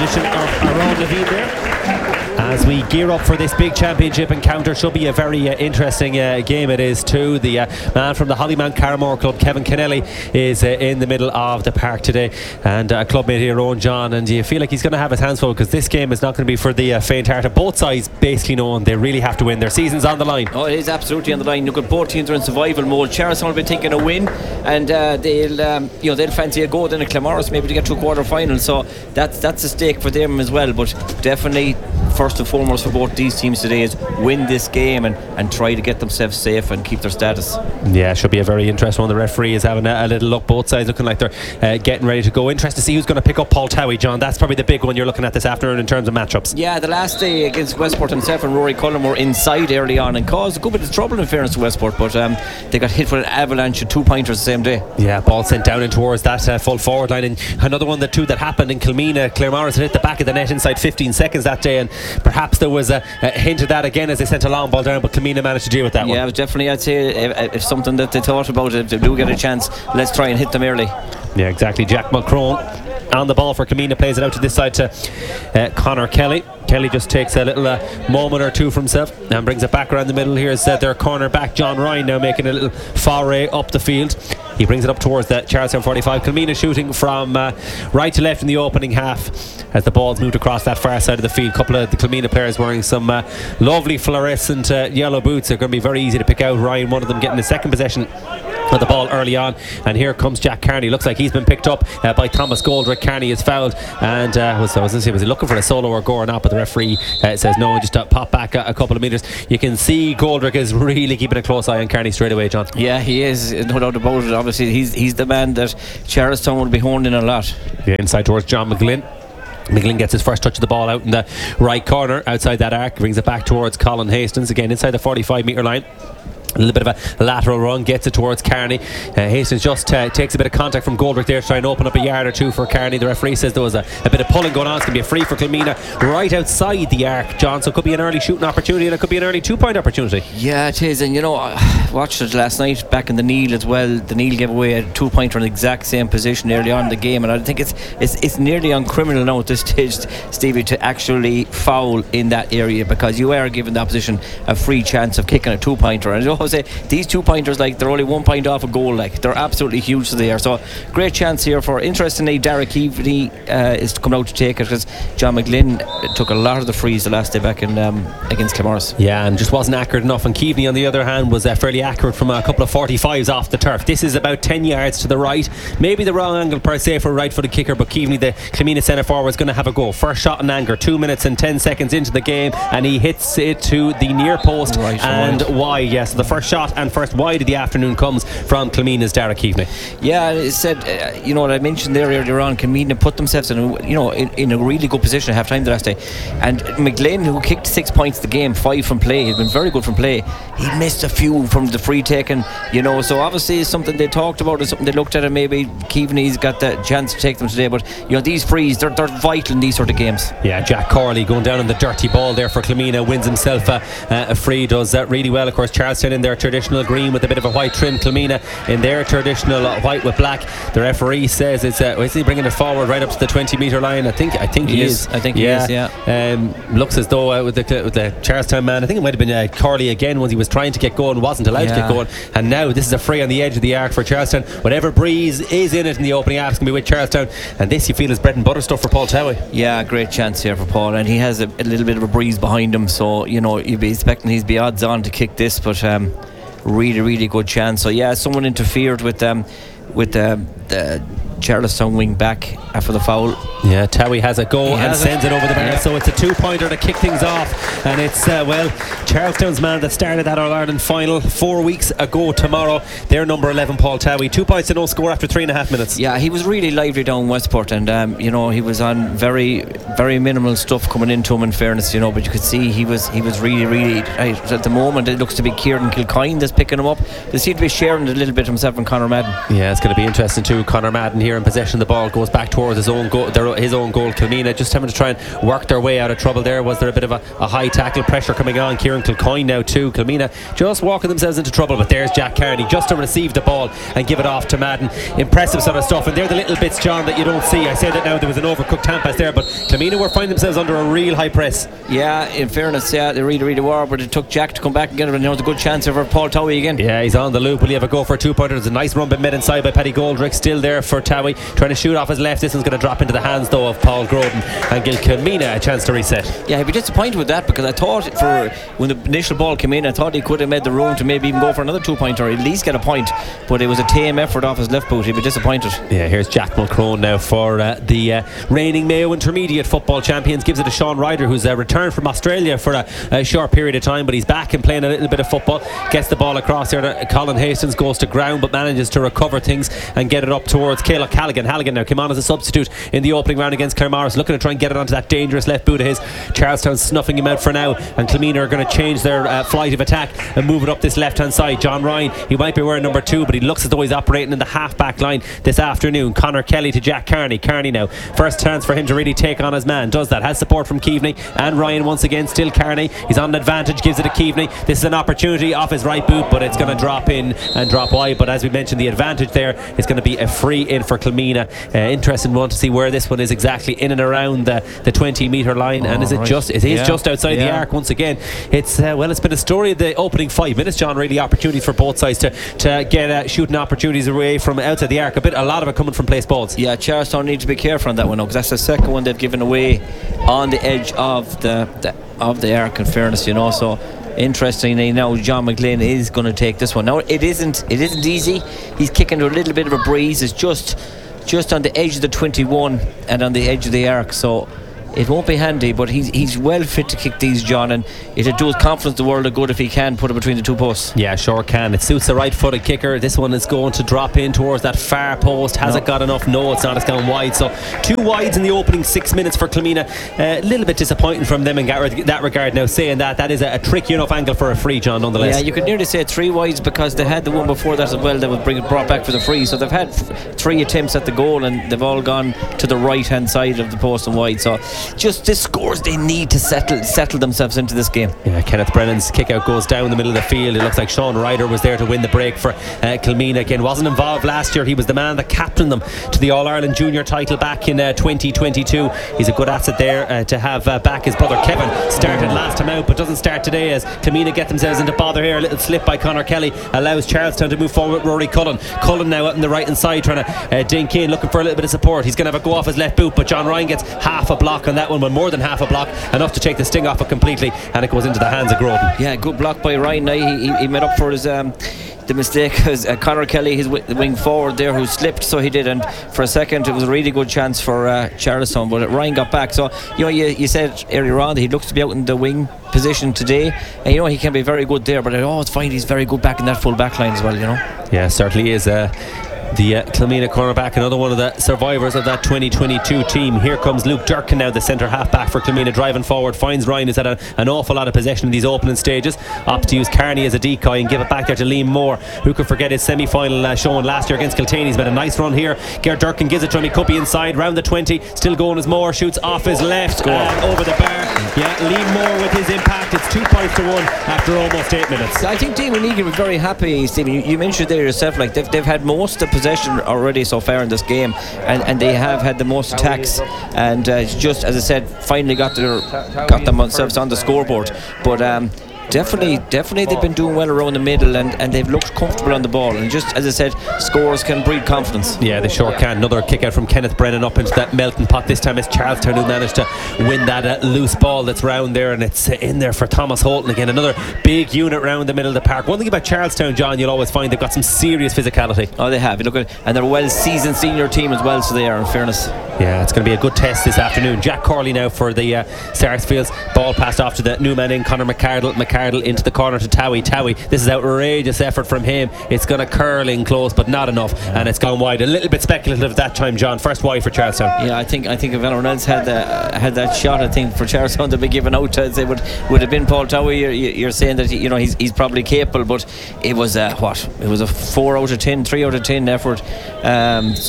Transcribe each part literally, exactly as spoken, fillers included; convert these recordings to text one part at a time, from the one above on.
edition of Around Levine there. As we gear up for this big championship encounter, should be a very uh, interesting uh, game it is too. The uh, man from the Hollymount Carramore Club, Kevin Kennelly, is uh, in the middle of the park today, and uh, clubmate here, Owen John, and you feel like he's going to have his hands full because this game is not going to be for the uh, faint-hearted. Both sides basically knowing they really have to win. Their season's on the line. Oh, it is absolutely on the line. Look at both teams are in survival mode. Charlestown will be taking a win, and uh, they'll um, you know they'll fancy a go then at Claremorris maybe to get to a quarter final. So that's that's a stake for them as well. But definitely, first and foremost for both these teams today is win this game and, and try to get themselves safe and keep their status. Yeah, should be a very interesting one. The referee is having a, a little look. Both sides looking like they're uh, getting ready to go. Interested to see who's going to pick up Paul Towie, John. That's probably the big one you're looking at this afternoon in terms of matchups. Yeah, the last day against Westport himself and Rory Cullen were inside early on and caused a good bit of trouble in fairness to Westport, but um, they got hit with an avalanche of two pointers the same day. Yeah, ball sent down in towards that uh, full forward line. And another one, the two that happened in Kilmina, Claremorris hit the back of the net inside fifteen seconds that day, and perhaps there was a, a hint of that again as they sent a long ball down, but Kilmina managed to deal with that yeah, one. Yeah, definitely I'd say if, if something that they thought about, if they do get a chance, let's try and hit them early. Yeah, exactly. Jack Mulcrone on the ball for Kilmina, plays it out to this side to uh, Conor Kelly. Kelly just takes a little uh, moment or two for himself and brings it back around the middle. Here's uh, their corner back, John Ryan, now making a little foray up the field. He brings it up towards the Charlestown forty-five. Kilmina shooting from uh, right to left in the opening half as the ball's moved across that far side of the field. A couple of the Kilmina players wearing some uh, lovely fluorescent uh, yellow boots. They're going to be very easy to pick out. Ryan, one of them, getting the second possession of the ball early on, and here comes Jack Carney. Looks like he's been picked up uh, by Thomas Goldrick. Carney is fouled, and uh, was, was, was he looking for a solo or go or not, but the referee uh, says no, just to pop back a, a couple of metres. You can see Goldrick is really keeping a close eye on Carney straight away, John. Yeah, he is, no doubt about it. Obviously he's, he's the man that Charlestown will be honed in a lot. Yeah, inside towards John McGlynn. McGlynn gets his first touch of the ball out in the right corner outside that arc, brings it back towards Colin Hastings, again inside the forty-five metre line. A little bit of a lateral run, gets it towards Carney. uh, Hastings just uh, takes a bit of contact from Goldrick there to try and open up a yard or two for Carney. The referee says there was a, a bit of pulling going on. It's going to be a free for Kilmina right outside the arc, John, so it could be an early shooting opportunity and it could be an early two point opportunity. Yeah, it is. And you know, I watched it last night back in the Neil as well. The Neil gave away a two pointer in the exact same position early on in the game, and I think it's it's, it's nearly on criminal now at this stage, Stevie, to actually foul in that area, because you are giving the opposition a free chance of kicking a two pointer. And I always say these two pointers, like, they're only one point off a goal, like they're absolutely huge to there. So great chance here for, interestingly, Derek Keaveney uh, is coming out to take it, because John McGlynn took a lot of the frees the last day back in um, against Claremorris. Yeah, and just wasn't accurate enough. And Keaveney on the other hand was uh, fairly accurate from a couple of forty-fives off the turf. This is about ten yards to the right, maybe the wrong angle per se for a right footed kicker, but Keaveney, the Kilmina centre forward, is going to have a go. First shot in anger, two minutes and ten seconds into the game, and he hits it to the near post right, and wide. wide. Yes, yeah, so the first shot and first wide of the afternoon comes from Kilmina's Derek Keaveney. Yeah, it said, uh, you know what I mentioned there earlier on, Kilmina put themselves in a, you know, in, in a really good position at half time the last day, and McGlynn, who kicked six points the game, five from play, he's been very good from play, he missed a few from the free taken, you know, so obviously it's something they talked about, it's something they looked at, and maybe Keaveney's got the chance to take them today. But you know, these frees, they're, they're vital in these sort of games. Yeah, Jack Corley going down on the dirty ball there for Kilmina, wins himself a, a free, does that really well. Of course, Charlestown in their traditional green with a bit of a white trim, Kilmina in their traditional white with black. The referee says it's uh, is he bringing it forward right up to the twenty metre line? I think I think he, he is. is. I think yeah. he is. Yeah. Um, looks as though uh, with, the, with the Charlestown man, I think it might have been uh, Corley again, once he was trying to get going, wasn't allowed yeah. to get going, and now this is a free on the edge of the arc for Charlestown. Whatever breeze is in it in the opening half is going to be with Charlestown, and this you feel is bread and butter stuff for Paul Towie. Yeah, great chance here for Paul, and he has a, a little bit of a breeze behind him, so you know you'd be expecting he's be odds on to kick this, but um, really really good chance. So yeah, someone interfered with um, with um, the Charlestown wing back after the foul. Yeah, Towie has a go he and sends it. it over the bar, yeah. so it's a two pointer to kick things off, and it's uh, well, Charlestown's man that started that All-Ireland final four weeks ago tomorrow, their number eleven, Paul Towie, two points to no score after three and a half minutes. Yeah, he was really lively down Westport, and um, you know, he was on very very minimal stuff coming into him, in fairness, you know, but you could see he was he was really really right. At the moment it looks to be Kieran Kilcoyne that's picking him up. They seem to be sharing it a little bit himself and Conor Madden. Yeah, it's going to be interesting too. Conor Madden here here in possession of the ball, goes back towards his own goal, their, his own goal. Kilmina just having to try and work their way out of trouble there. Was there a bit of a, a high tackle pressure coming on? Kieran Kilcoyne now too. Kilmina just walking themselves into trouble, but there's Jack Carney just to receive the ball and give it off to Madden. Impressive sort of stuff, and they're the little bits, John, that you don't see. I say that now there was an overcooked Tampass there, but Kilmina were finding themselves under a real high press. Yeah, in fairness, yeah, they really, really were, but it took Jack to come back and get it, and there was a good chance for Paul Towie again. Yeah, he's on the loop. Will he have a go for a two-pointer? There's a nice run been made inside by Paddy Goldrick, still there for Towie, trying to shoot off his left. This one's going to drop into the hands though of Paul Groden, and give Kilmina a chance to reset. Yeah, he'd be disappointed with that, because I thought for when the initial ball came in, I thought he could have made the room to maybe even go for another two-pointer, or at least get a point, but it was a tame effort off his left boot. He'd be disappointed. Yeah, here's Jack Mulcrone now for uh, the uh, reigning Mayo Intermediate football champions. Gives it to Sean Ryder, who's uh, returned from Australia for a, a short period of time, but he's back and playing a little bit of football. Gets the ball across here to Colin Hastings, goes to ground but manages to recover things and get it up towards Caleb Halligan. Halligan now came on as a substitute in the opening round against Claremorris, looking to try and get it onto that dangerous left boot of his. Charlestown snuffing him out for now, and Kilmina are going to change their uh, flight of attack and move it up this left hand side. John Ryan, he might be wearing number two, but he looks as though he's operating in the half back line this afternoon. Connor Kelly to Jack Carney. Carney now, first chance for him to really take on his man, does that, has support from Keaveney and Ryan once again. Still Carney, he's on an advantage, gives it to Keaveney. This is an opportunity off his right boot, but it's going to drop in and drop wide. But as we mentioned, the advantage there is going to be a free in for Kilmina. Uh, interesting one to see where this one is exactly, in and around the, the twenty metre line. Oh, and is it right. just it is yeah. just outside yeah. the arc once again. It's uh, well, it's been a story of the opening five minutes, John. Really opportunities for both sides to, to get uh, shooting opportunities away from outside the arc. A bit, a lot of it coming from place balls. Yeah, Charlestown need to be careful on that one, because that's the second one they've given away on the edge of the, the of the arc, in fairness, you know. So interestingly now, John McLean is going to take this one. Now it isn't it isn't easy. He's kicking to a little bit of a breeze. It's just just on the edge of the twenty-one and on the edge of the arc, so it won't be handy, but he's he's well fit to kick these, John, and it'd do his confidence the world of good if he can put it between the two posts. Yeah, sure can. It suits the right-footed kicker. This one is going to drop in towards that far post. Has no. it got enough? No, it's not. It's gone wide. So two wides in the opening six minutes for Kilmina. A uh, little bit disappointing from them in that regard. Now, saying that, that is a, a tricky enough angle for a free, John, nonetheless. Yeah, you could nearly say three wides, because they had the one before that as well that was bring it brought back for the free. So they've had f- three attempts at the goal, and they've all gone to the right-hand side of the post and wide. So just this score they need to settle settle themselves into this game. Yeah, Kenneth Brennan's kick out goes down the middle of the field. It looks like Sean Ryder was there to win the break for uh, Kilmina again. Wasn't involved last year. He was the man that captained them to the All-Ireland Junior title back in uh, twenty twenty-two. He's a good asset there uh, to have uh, back. His brother Kevin started last time out, but doesn't start today, as Kilmina get themselves into bother here. A little slip by Connor Kelly allows Charlestown to move forward with Rory Cullen. Cullen now out on the right hand side trying to uh, dink in, looking for a little bit of support. He's going to have a go off his left boot, but John Ryan gets half a block on that one, but more than half a block, enough to take the sting off it completely, and it goes into the hands of Groden. Yeah, good block by Ryan. He, he, he made up for his um, the mistake, because uh, Connor Kelly, his w- wing forward there, who slipped, so he did, and for a second it was a really good chance for uh, Charlestown, but Ryan got back. So you know, you, you said earlier on that he looks to be out in the wing position today, and you know he can be very good there, but I always find he's very good back in that full back line as well, you know. Yeah, certainly is. uh, The uh, Kilmina cornerback, another one of the survivors of that twenty twenty-two team. Here comes Luke Durkin now, the centre half back for Kilmina, driving forward, finds Ryan has had a, an awful lot of possession in these opening stages. Opts to use Carney as a decoy and give it back there to Liam Moore, who could forget his semi-final uh, showing last year against Kiltane. He's made a nice run here. Gert Durkin gives it to him. He could be inside, round the twenty, still going as Moore shoots off his left and over the bar. Yeah, Liam Moore with his impact. It's two points to one after almost eight minutes. I think Damon Egan was very happy, Stephen. You, you mentioned there yourself, like they've, they've had most of the possession already so far in this game, and, and they have had the most attacks, and uh, just as I said, finally got their got themselves on the scoreboard. But um, definitely definitely they've been doing well around the middle, and, and they've looked comfortable on the ball, and just as I said, scores can breed confidence. Yeah, they sure can. Another kick out from Kenneth Brennan up into that melting pot. This time it's Charlestown who managed to win that uh, loose ball that's round there, and it's uh, in there for Thomas Holton again. Another big unit round the middle of the park. One thing about Charlestown, John, you'll always find they've got some serious physicality. Oh, they have. You look at, and they're a well seasoned senior team as well, so they are, in fairness. Yeah, it's going to be a good test this afternoon. Jack Corley now for the uh, Sarsfields. Ball passed off to the new man in, Conor McCardle. McCardle into the corner to Towie. Towie, this is outrageous effort from him. It's going to curl in close, but not enough, yeah. And it's gone wide. A little bit speculative that time, John. First wide for Charlestown. Yeah, I think I think if anyone else had uh, had that shot, I think for Charlestown to be given out, I'd say would would have been Paul Towie. You're, you're saying that you know he's he's probably capable, but it was a what? It was a four out of ten, three out of ten effort. Um, so.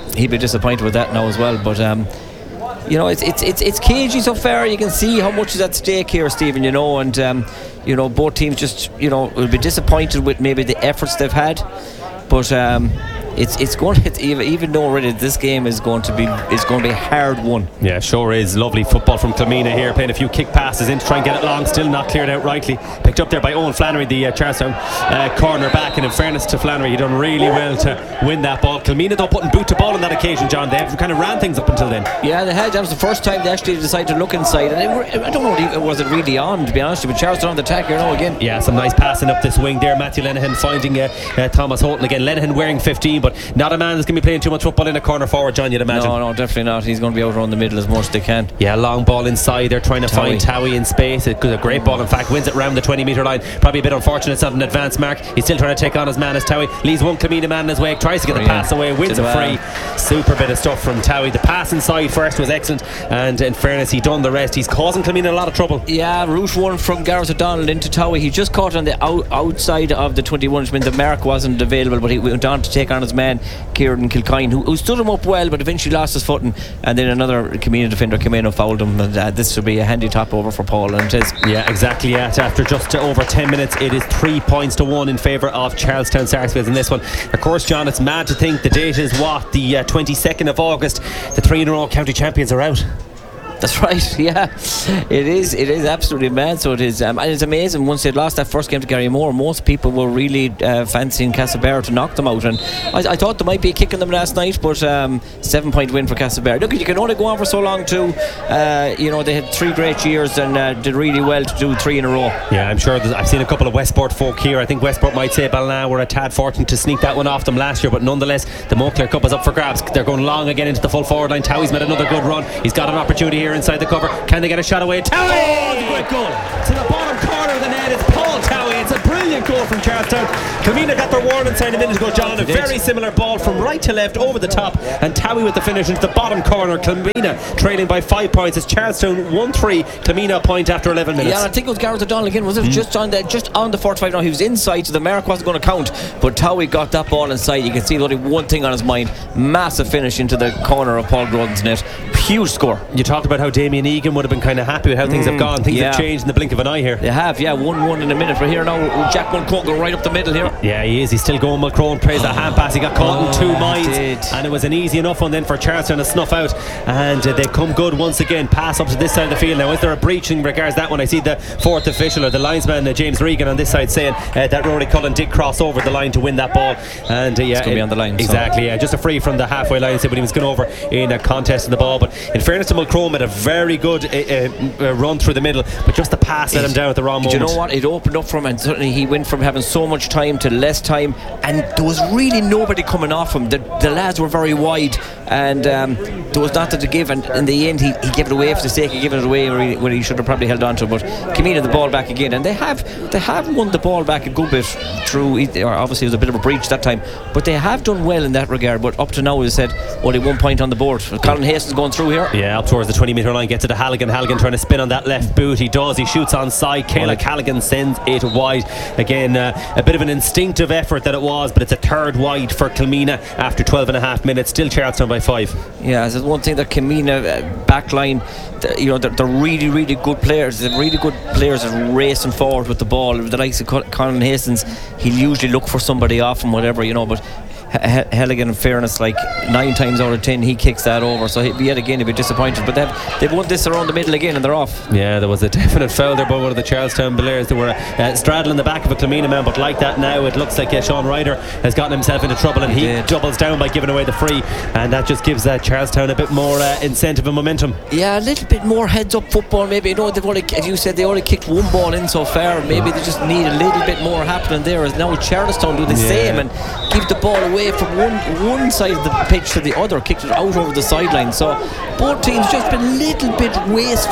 he'd be disappointed with that now as well. But um, you know, it's it's it's it's cagey so far. You can see how much is at stake here, Stephen. You know, and um, you know, both teams just, you know, will be disappointed with maybe the efforts they've had, but um, it's it's going. It's even even though already this game is going to be is going to be hard won. Yeah, sure is. Lovely football from Kilmina here, playing a few kick passes in to try and get it long, still not cleared out rightly. Picked up there by Owen Flannery, the uh, Charlestown uh, corner back, and in fairness to Flannery, he done really well to win that ball. Kilmina though putting boot to ball on that occasion, John. They kind of ran things up until then. Yeah, they had. That was the first time they actually decided to look inside, and it, I don't know, was it really on, to be honest with you, but Charlestown on the attack here now again. Yeah, some nice passing up this wing there. Matthew Lenihan finding uh, uh, Thomas Houghton again. Lenihan wearing fifteen, but not a man that's going to be playing too much football in a corner forward, John, you'd imagine. No, no, definitely not. He's going to be out around the middle as much as they can. Yeah, long ball inside. They're trying to Towie. find Towie in space. It's a great ball, in fact. Wins it round the twenty metre line. Probably a bit unfortunate. It's not an advanced mark. He's still trying to take on his man as Towie. Leaves one Kilmina man in his way. Tries to get the yeah. pass away. Wins it free. Super bit of stuff from Towie. The pass inside first was excellent, and in fairness, he done the rest. He's causing Kilmina a lot of trouble. Yeah, route one from Gareth O'Donnell into Towie. He just caught on the out, outside of the twenty-one, which meant the mark wasn't available, but he went on to take on his man Kieran Kilcoyne, who, who stood him up well, but eventually lost his footing, and then another Kilmina defender came in and fouled him, and uh, this will be a handy top over for Paul, and it is. Yeah, exactly. Yeah, after just over ten minutes, it is three points to one in favour of Charlestown Sarsfields in this one. Of course, John, it's mad to think the date is what, the uh, twenty-second of August. The three in a row county champions are out. That's right, yeah. It is It is absolutely mad. So it is, um, and it's amazing. Once they'd lost that first game to Garrymore, most people were really uh, fancying Castlebar to knock them out, and I, I thought there might be a kick in them last night, but um, seven point win for Castlebar. Look, you can only go on for so long too. Uh, you know, they had three great years and uh, did really well to do three in a row. Yeah, I'm sure I've seen a couple of Westport folk here. I think Westport might say Ballina were a tad fortunate to sneak that one off them last year, but nonetheless the Moncler Cup is up for grabs. They're going long again into the full forward line. Towie's made another good run. He's got an opportunity here inside the cover. Can they get a shot away? Towie! Oh, it's a great goal. To the bottom corner of the net. It's Paul Towie. It's a brilliant goal from Charlestown. Kilmina got their warning sign a minute ago, John. A very similar ball from right to left over the top, and Towie with the finish into the bottom corner. Kilmina trailing by five points. It's Charlestown one three. Kilmina a point after eleven minutes. Yeah, and I think it was Gareth O'Donnell again. Was it mm. just on the just on the forty-five? Now he was inside, so the mark wasn't going to count. But Towie got that ball inside. You can see only one thing on his mind: massive finish into the corner of Paul Groden's net. Huge score. You talked about how Damien Egan would have been kind of happy with how mm, things have gone. Things yeah. have changed in the blink of an eye here. They have, yeah. one one in a minute. But here now, Jack Mulcrone going right up the middle here. Yeah, he is. He's still going. Mulcrone plays a hand pass. He got caught oh, in two minds, and it was an easy enough one then for Charlestown to snuff out. And uh, they come good once again. Pass up to this side of the field. Now, is there a breach in regards to that one? I see the fourth official or the linesman uh, James Regan on this side saying uh, that Rory Cullen did cross over the line to win that ball. And uh, yeah, it's going to be on the line. Exactly. So. Yeah, just a free from the halfway line. So, but he was going over in a contest in the ball. But in fairness to Mulcrone, had a very good uh, uh, run through the middle, but just the pass let him down at the wrong moment. You know what? It opened up for him, and certainly he went from having so much time to less time, and there was really nobody coming off him. The, the lads were very wide, and um, there was nothing to give, and in the end he, he gave it away for the sake of giving it away where he, where he should have probably held on to it. But Kilmina the ball back again, and they have they have won the ball back a good bit through, or obviously it was a bit of a breach that time, but they have done well in that regard. But up to now, as I said, only one point on the board. Colin Hastings going through here. Yeah, up towards the twenty metre line, gets it to Halligan. Halligan trying to spin on that left boot. He does. He shoots on side. Kayla Halligan sends it wide. Again, uh, a bit of an instinctive effort that it was, but it's a third wide for Kilmina after twelve and a half minutes. Still Charlestown by five. Yeah, there's one thing that Kilmina uh, backline, the, you know, they're, they're really, really good players. They're really good players are racing forward with the ball. The likes of Colin Hastings, he'll usually look for somebody off and whatever, you know, but Halligan, in fairness, like nine times out of ten he kicks that over, so he, yet again he'd be disappointed. But they've, they've won this around the middle again and they're off. Yeah, there was a definite foul there by one of the Charlestown players. They were uh, straddling the back of a Kilmina man, but like that now it looks like uh, Sean Ryder has gotten himself into trouble, and he, he doubles down by giving away the free, and that just gives uh, Charlestown a bit more uh, incentive and momentum. Yeah, a little bit more heads up football maybe. You know, they've only, as you said, they only kicked one ball in so far. Maybe they just need a little bit more happening there, as now Charlestown do the yeah. same and keep the ball away from one one side of the pitch to the other, kicked it out over the sideline. So both teams just been a little bit wasteful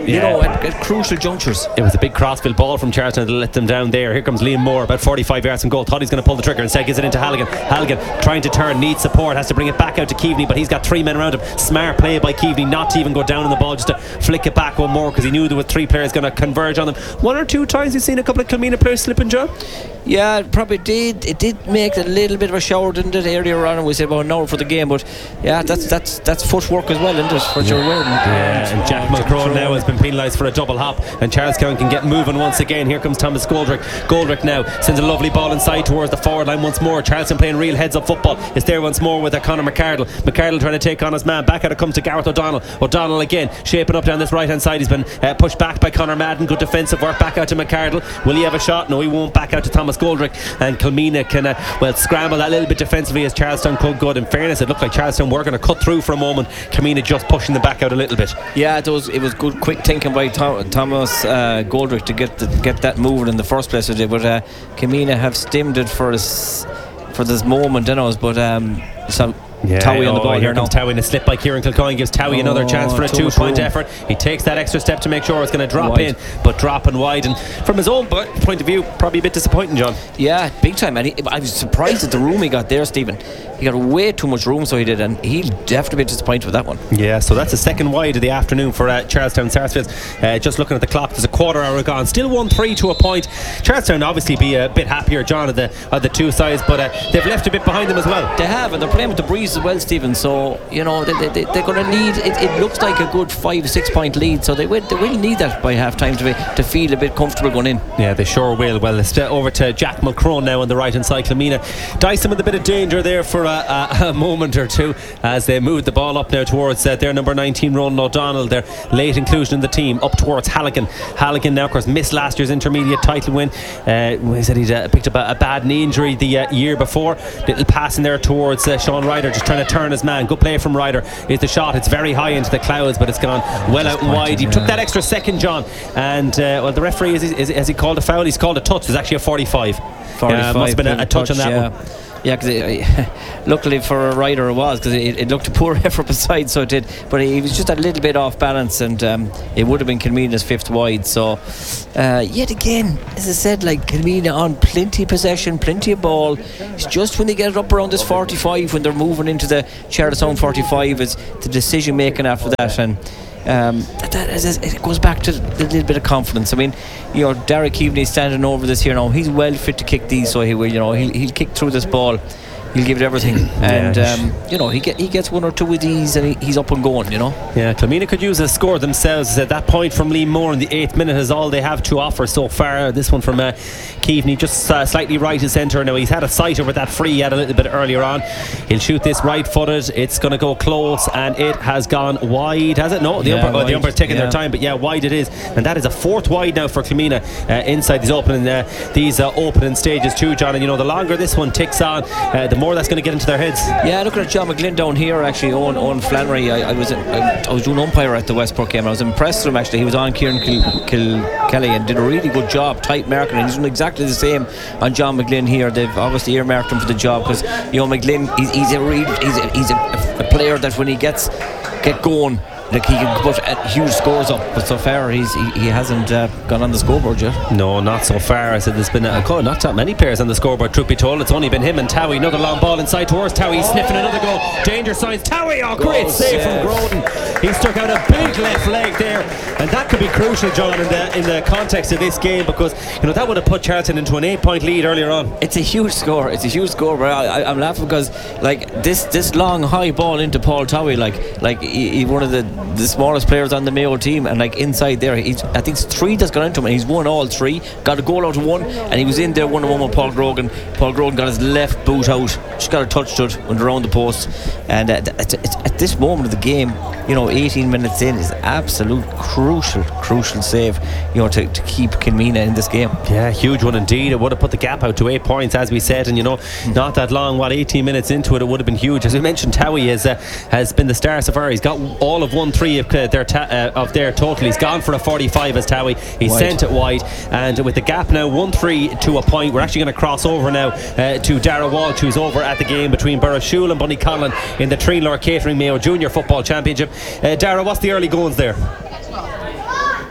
you know, at, at crucial junctures. It was a big crossfield ball from Charlton that let them down there. Here comes Liam Moore, about forty-five yards from goal. Thought he's going to pull the trigger, instead gives it into Halligan. Halligan trying to turn, needs support, has to bring it back out to Keaveney, but he's got three men around him. Smart play by Keaveney not to even go down on the ball, just to flick it back one more, because he knew there were three players going to converge on them. One or two times you've seen a couple of Kilmina players slipping, John? Yeah, it probably did. It did make a little bit of a shower, didn't it, earlier on, and we said about an hour for the game, but yeah, that's that's that's footwork as well, isn't it, for Joe Weldon. Yeah, and Jack Mulcrone now has been penalised for a double hop, and Charlestown can get moving once again. Here comes Thomas Goldrick. Goldrick now sends a lovely ball inside towards the forward line once more. Charleston playing real heads up football. It's there once more with uh, Conor McCardle. McCardle trying to take on his man. Back out it comes to Gareth O'Donnell. O'Donnell again shaping up down this right hand side. He's been uh, pushed back by Conor Madden. Good defensive work. Back out to McCardle. Will he have a shot? No, he won't. Back out to Thomas Goldrick, and Kilmina can uh, well scramble that little bit defensively as Charlestown could good. In fairness, it looked like Charlestown were going to cut through for a moment. Kilmina just pushing them back out a little bit. Yeah, it was it was good quick thinking by Tom, Thomas uh, Goldrick to get the, get that moving in the first place today, but uh, Kilmina have stemmed it for this for this moment, you know, but um, so Yeah, Towie on the oh, ball here here comes now. Towie in a slip by Kieran Kilcoyne, gives Towie Oh, another chance for a too much two-point room. effort. He takes that extra step to make sure it's going to drop Wide. in, but dropping wide, and from his own po- point of view, probably a bit disappointing, John. Yeah, big time. And he, I was surprised at the room he got there, Stephen. He got way too much room, so he did, and he'll definitely be disappointed with that one. Yeah, so that's the second wide of the afternoon for uh, Charlestown Sarsfields. Uh, just looking at the clock, there's a quarter hour gone. Still one three to a point. Charlestown obviously be a bit happier, John, of the of the two sides, but uh, they've left a bit behind them as well. They have, and they're playing with the breeze as well, Stephen. So you know they, they, they're going to need. It, it looks like a good five, six point lead. So they will they will need that by half time to be, to feel a bit comfortable going in. Yeah, they sure will. Well, it's uh, over to Jack Mulcrone now on the right hand side. Kilmina diced him with a bit of danger there for a, a, a moment or two as they moved the ball up now towards uh, their number nineteen, Ronan O'Donnell, their late inclusion in the team, up towards Halligan. Halligan now, of course, missed last year's intermediate title win. Uh, he said he'd uh, picked up a, a bad knee injury the uh, year before. Little pass in there towards uh, Sean Ryder, just trying to turn his man. Good play from Ryder. Is the shot? It's very high into the clouds, but it's gone well out and wide. He took that extra second, John, and uh, well, the referee is, is, has he called a foul? He's called a touch. It's actually a forty-five. forty-five Yeah, must have been a, a touch, touch on that yeah. one. Yeah, because luckily for a rider it was, because it, it looked a poor effort beside, so it did. But he was just a little bit off balance, and um, it would have been Kilmina's fifth wide. So, uh, yet again, as I said, like Kilmina on plenty of possession, plenty of ball. It's just when they get it up around this forty-five, when they're moving into the Charlestown forty-five, is the decision making after that. And Um, that, that is, it goes back to a little bit of confidence. I mean, you know, Derek Keaveney standing over this here now. He's well fit to kick these, so he will. You know, he'll, he'll kick through this ball. He'll give it everything, and yeah. um, you know, he get he gets one or two of these, and he, he's up and going. You know. Yeah, Kilmina could use a score themselves. At that point from Liam Moore in the eighth minute is all they have to offer so far. This one from uh, Keaveney, just uh, slightly right of centre. Now he's had a sight over that free he had a little bit earlier on. He'll shoot this right-footed. It's going to go close, and it has gone wide, has it? No, the, yeah, ump- oh, the umpire's taking yeah. their time, but yeah, wide it is, and that is a fourth wide now for Kilmina uh, inside these opening uh, these uh, opening stages too, John. And you know, the longer this one ticks on, uh, the more that's going to get into their heads. Yeah, looking at John McGlynn down here, actually, Owen, Owen Flannery. I, I was in, I, I was doing umpire at the Westport game, and I was impressed with him. Actually, he was on Kieran Kil- Kil- Kelly and did a really good job, tight marking, and he's doing exactly the same on John McGlynn here. They've obviously earmarked him for the job, because you know McGlynn, he's, he's a real, he's a, he's a, a player that when he gets get going, like he can put uh, huge scores up, but so far he's, he, he hasn't uh, gone on the scoreboard yet. No, not so far. I said there's been a, oh, not that many players on the scoreboard, truth be told. It's only been him and Towie. Another long ball inside towards Towie. He's sniffing another goal. Danger signs. Towie, oh, great save from Groden. He stuck out a big left leg there, and that could be crucial, John, in the in the context of this game, because you know that would have put Charlton into an eight-point lead earlier on. It's a huge score. It's a huge score. But I, I, I'm laughing because like this this long high ball into Paul Towie, like like he, he one of the, the smallest players on the Mayo team, and like inside there, he's, I think it's three that's gone into him, and he's won all three. Got a goal out of one, and he was in there one on one with Paul Grogan. Paul Grogan got his left boot out, just got a touch to it and around the post. And uh, at, at, at this moment of the game, you know, eighteen minutes in is absolute crucial, crucial save, you know, to, to keep Kilmina in this game. Yeah, huge one indeed. It would have put the gap out to eight points, as we said, and you know, not that long. What eighteen minutes into it, it would have been huge. As we mentioned, Towie has uh, has been the star so far. He's got all of one three of uh, their ta- uh, of their total. He's gone for a forty-five as Towie. He's wide. Sent it wide, and with the gap now one three to a point, we're actually going to cross over now uh, to Dara Walsh, who's over at the game between Burrishoole and Bunnycollin in the Treenlaw Catering Mayo Junior Football Championship. Uh, Dara, what's the early goings there?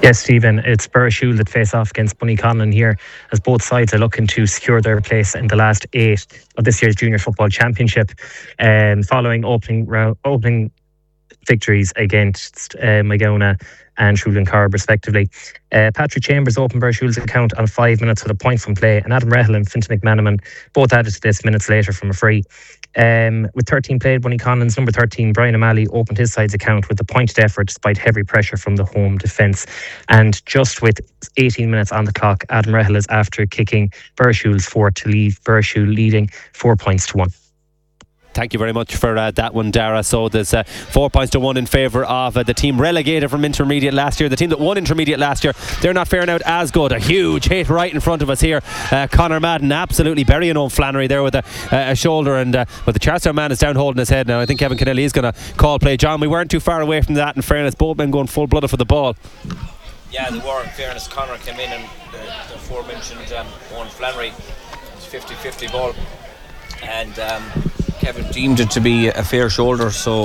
Yes, Stephen, it's Burrishoole that face off against Bunnyconlon here, as both sides are looking to secure their place in the last eight of this year's Junior Football Championship, um, following opening round, opening victories against uh, Magona and Shrewland Carb respectively. Uh, Patrick Chambers opened Burrishoole's account on five minutes with a point from play, and Adam Rehel and Fintan McManaman both added to this minutes later from a free. Um, with thirteen played, Bunnyconlon's number thirteen, Brian O'Malley, opened his side's account with a pointed effort despite heavy pressure from the home defence. And just with eighteen minutes on the clock, Adam Rehel is after kicking Burrishoole's four to leave Burrishoole leading four points to one. Thank you very much for uh, that one, Dara. So there's uh, four points to one in favour of uh, the team relegated from intermediate last year. The team that won intermediate last year, they're not faring out as good. A huge hit right in front of us here. Uh, Conor Madden absolutely burying on Flannery there with a, uh, a shoulder, and uh, but the Charlestown man is down holding his head now. I think Kevin Kennelly is going to call play. John, we weren't too far away from that. In fairness, both men going full blooded for the ball. Yeah, they were. In fairness, Conor came in and uh, the aforementioned um, Owen Flannery, it's fifty-fifty ball, and um, Kevin deemed it to be a fair shoulder, so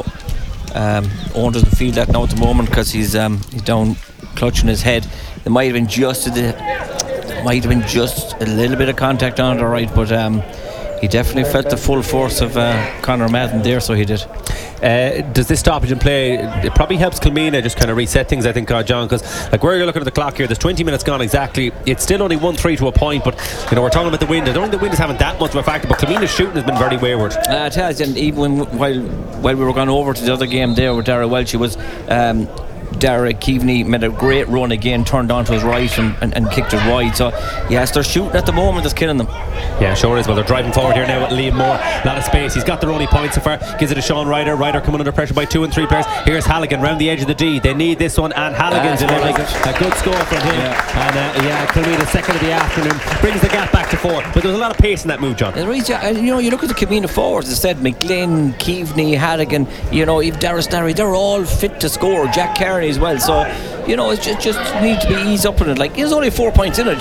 um, Owen doesn't feel that now at the moment because he's um, he's down clutching his head. There might have been just a, there might have been just a little bit of contact on it, all right, but um, he definitely felt the full force of uh, Conor Madden there, so he did. Uh, does this stoppage in play, it probably helps Kilmina just kind of reset things, I think, uh, John, because like where you're looking at the clock here, there's twenty minutes gone exactly. It's still only one three to a point, but you know, we're talking about the wind. I don't think the wind is having that much of a factor, but Kilmina's shooting has been very wayward. Uh, it has, and even when, while while we were going over to the other game there with Dara Welch, it was um, Dara Keaveney made a great run again, turned onto his right and, and, and kicked it wide. So yes, they're shooting at the moment that's killing them. Yeah, sure is. Well, they're driving forward here now with Liam Moore. A lot of space. He's got their only point so far. Gives it to Sean Ryder. Ryder coming under pressure by two and three players. Here's Halligan round the edge of the D. They need this one, and Halligan's uh, delivering a good score from him. Yeah. And uh, yeah, Kilmina second of the afternoon brings the gap back to four. But there's a lot of pace in that move, John. You know, you look at the Kilmina forwards. Instead, McGlynn, Keaveney, Halligan. You know, Eve Dara Starry, they're all fit to score. Jack Carney as well. So you know, it just, just need to be eased up in it. Like, there's only four points in it.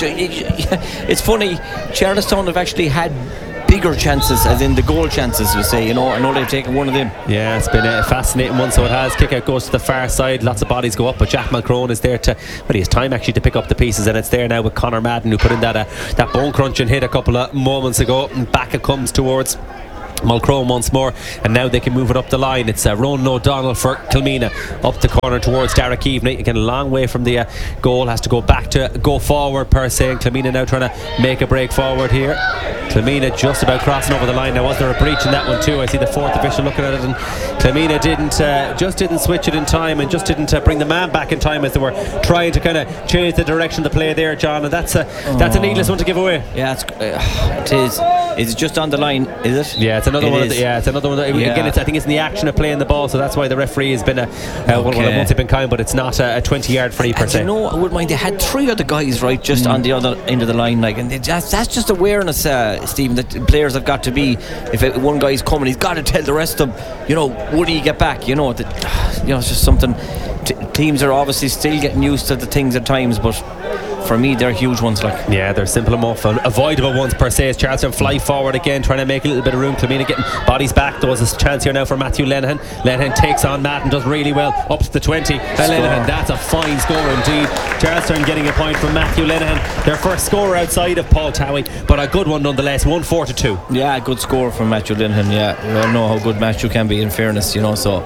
It's funny, Charlestown have actually had bigger chances, as in the goal chances, we say. You know, I know they've taken one of them. Yeah, it's been a fascinating one, so it has. Kick out goes to the far side, lots of bodies go up, but Jack Mulcrone is there to, well, he has time actually to pick up the pieces, and it's there now with Conor Madden, who put in that uh, that bone crunching hit a couple of moments ago, and back it comes towards Mulcrone once more, and now they can move it up the line. It's uh, Ronan O'Donnell for Kilmina, up the corner towards Dara Keaveney. Again, a long way from the uh, goal, has to go back to go forward per se, and Kilmina now trying to make a break forward here. Kilmina just about crossing over the line. Now, was there a breach in that one too? I see the fourth official looking at it, and Kilmina didn't uh, just didn't switch it in time, and just didn't uh, bring the man back in time as they were trying to kind of change the direction of the play there, John, and that's a, oh. that's a needless one to give away. Yeah, it's, uh, it is. Is it just on the line, is it? Yeah, it's another it one. Is. The, yeah, it's another one. That, yeah. Again, it's, I think it's in the action of playing the ball, so that's why the referee has been a. Uh, okay. Well, I won't say been kind, but it's not a twenty-yard free and, per and se. You know, I wouldn't mind. They had three other guys right just mm. on the other end of the line, like, and that's that's just awareness, uh, Stephen. That players have got to be. If it, one guy's coming, he's got to tell the rest of them. You know, would he get back? You know, that, you know, it's just something. T- teams are obviously still getting used to the things at times, but for me, they're huge ones. Like, yeah, they're simple enough, avoidable ones per se. As Charlestown fly forward again, trying to make a little bit of room. Kilmina getting bodies back. There was a chance here now for Matthew Lenihan. Lenihan takes on Matt and does really well up to the twenty. And Lenihan, that's a fine score indeed. Charlestown getting a point from Matthew Lenihan, their first score outside of Paul Towie, but a good one nonetheless. One four to two. Yeah, good score from Matthew Lenihan. Yeah, we all know how good Matthew can be, in fairness, you know. So.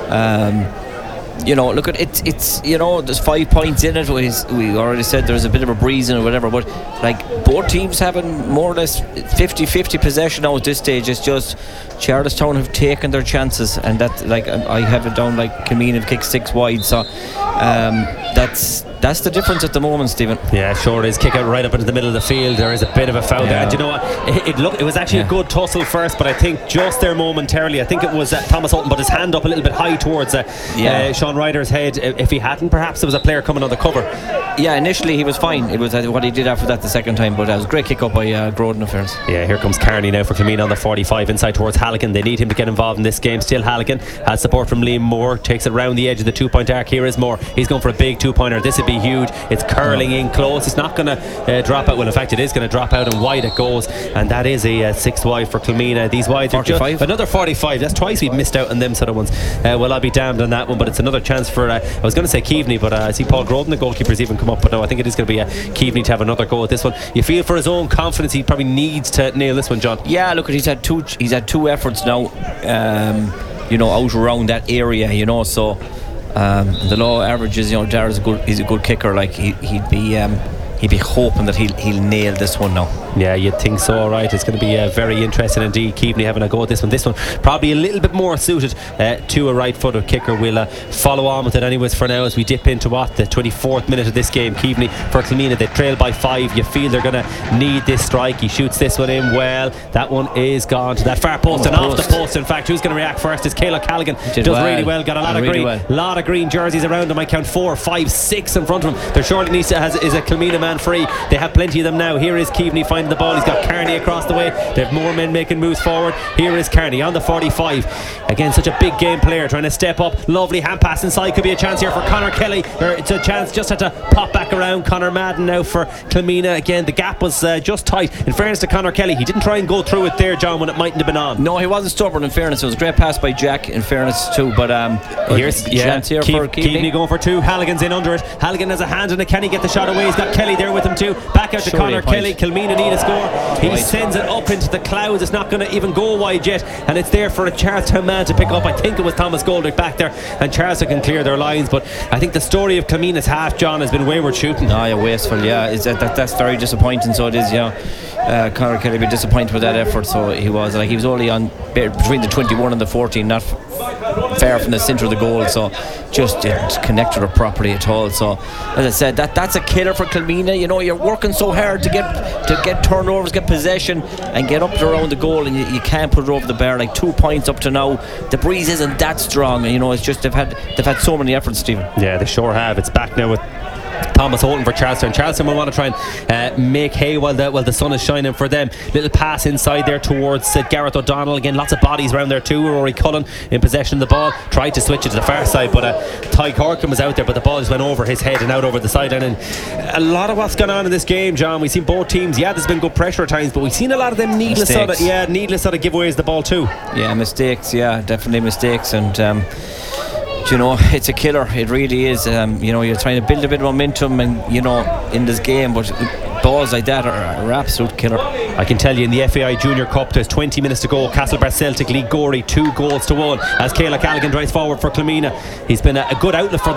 Um, You know, look at it. It's, you know, there's five points in it. We already said there's a bit of a breeze in it or whatever, but like both teams having more or less fifty-fifty possession now at this stage. It's just Charlestown have taken their chances, and that, like, I have it down like Kilmina have kicked six wide, so um, that's that's the difference at the moment, Stephen. Yeah, sure it is. Kick out right up into the middle of the field. There is a bit of a foul yeah. there. And you know what? It, it looked, it was actually yeah. a good tussle first, but I think just there momentarily, I think it was uh, Thomas Hutton, but his hand up a little bit high towards uh, yeah. uh, Sean Ryder's head. If he hadn't, perhaps there was a player coming on the cover. Yeah, initially he was fine. It was uh, what he did after that the second time, but it was a great kick up by uh, Groden affairs. Yeah, here comes Carney now for Kilmina on the forty-five inside towards Halligan. They need him to get involved in this game. Still Halligan has support from Liam Moore, takes it round the edge of the two point arc. Here is Moore. He's going for a big two pointer. This would be be huge. It's curling in close. It's not going to uh, drop out. Well, in fact, it is going to drop out, and wide it goes. And that is a uh, sixth wide for Kilmena. These wides are just another forty-five. That's twice we've missed out on them sort of ones. Uh, well, I'll be damned on that one, but it's another chance for. Uh, I was going to say Keaveney, but uh, I see Paul Groden, the goalkeeper's even come up. But no, I think it is going to be uh, Keaveney to have another go at this one. You feel for his own confidence, he probably needs to nail this one, John. Yeah, look, he's had two. He's had two efforts now. Um, you know, out around that area. You know, so um, the low averages. You know, Dara's a good. He's a good kicker. Like he, he'd be. Um, He'd be hoping that he'll, he'll nail this one now. Yeah, you'd think so, right? It's going to be uh, very interesting indeed. Keaveney having a go at this one. This one probably a little bit more suited uh, to a right-footed kicker. We'll uh, follow on with it anyways for now as we dip into what the twenty-fourth minute of this game. Keaveney for Kilmena, they trail by five. You feel they're going to need this strike. He shoots this one in well. That one is gone to that far post, oh, and post. off the post. In fact, who's going to react first is Kayla Callaghan. Does well. really well. Got a lot Did of really green, well. lot of green jerseys around him. I count four, five, six in front of him. There surely needs to has is a Kilmena man free. They have plenty of them now. Here is Keaveney finding the ball. He's got Carney across the way. They have more men making moves forward. Here is Carney on the forty-five. Again, such a big game player trying to step up. Lovely hand pass inside. Could be a chance here for Conor Kelly. Or it's a chance. Just had to pop back around. Conor Madden now for Kilmena. Again, the gap was uh, just tight. In fairness to Conor Kelly, he didn't try and go through it there, John, when it mightn't have been on. No, he wasn't stubborn. In fairness, it was a great pass by Jack. In fairness too, but um, here's yeah, chance here Keith, for Keaveney. Keaveney going for two. Halligan's in under it. Halligan has a hand in it. Can he get the shot away? He's got Kelly there with him too. Back out to Surely Conor Kelly. Kilmena need a score. He point. sends it up into the clouds. It's not going to even go wide yet, and it's there for a Charlestown man to pick up. I think it was Thomas Goldrick back there, and Charlestown can clear their lines. But I think the story of Kilmena's half, John, has been wayward shooting. No, yeah, wasteful. Yeah, is that, that that's very disappointing. So it is. Yeah, uh, Conor Kelly be disappointed with that effort. So he was like he was only on between the twenty-one and the fourteen, not f- far from the centre of the goal. So just didn't connect with it properly at all. So as I said, that that's a killer for Kilmena. You know, you're working so hard to get to get turnovers, get possession, and get up around the goal, and you, you can't put it over the bar. Like two points up to now, the breeze isn't that strong. You know, it's just they've had they've had so many efforts, Stephen. Yeah, they sure have. It's back now with Thomas Holton for Charlestown. Charlestown will want to try and uh, make hay while the, while the sun is shining for them. Little pass inside there towards uh, Gareth O'Donnell. Again, lots of bodies around there too. Rory Cullen in possession of the ball. Tried to switch it to the far side, but uh, Ty Corkin was out there, but the ball just went over his head and out over the sideline. And a lot of what's gone on in this game, John, we've seen both teams. Yeah, there's been good pressure at times, but we've seen a lot of them needless sort of, yeah, needless sort of giveaways the ball too. Yeah, mistakes. Yeah, definitely mistakes. And um, you know, it's a killer. It really is. Um, you know, you're trying to build a bit of momentum, and you know, in this game, but balls like that are, are absolute killer. I can tell you in the F A I Junior Cup, there's twenty minutes to go. Castlebar Celtic lead Gorey two goals to one as Kayla Callaghan drives forward for Kilmena. He's been a, a good outlet for